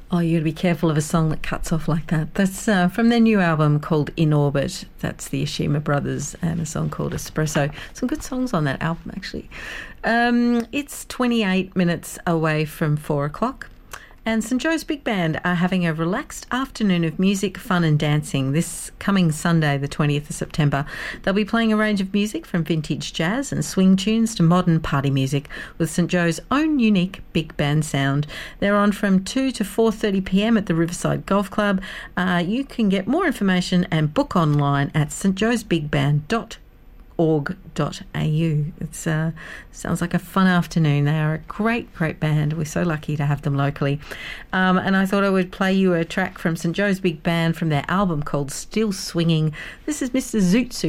Oh, you got to be careful of a song that cuts off like that. That's from their new album called In Orbit. That's the Ashima Brothers, and a song called Espresso. Some good songs on that album, actually. It's 28 minutes away from 4 o'clock. And St Joe's Big Band are having a relaxed afternoon of music, fun and dancing this coming Sunday, the 20th of September. They'll be playing a range of music from vintage jazz and swing tunes to modern party music with St Joe's own unique big band sound. They're on from 2 to 4:30pm at the Riverside Golf Club. You can get more information and book online at stjoesbigband.org.au. It sounds like a fun afternoon. They are a great band. We're so lucky to have them locally. And I thought I would play you a track from St Joe's Big Band from their album called Still Swinging. This is Mr. Zoot Suit.